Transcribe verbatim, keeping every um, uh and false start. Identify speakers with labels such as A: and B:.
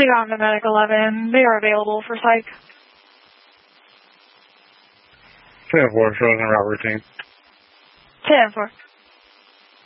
A: Clear on to Medic eleven. They are available for psych.
B: ten four, showing route routine.
A: ten four.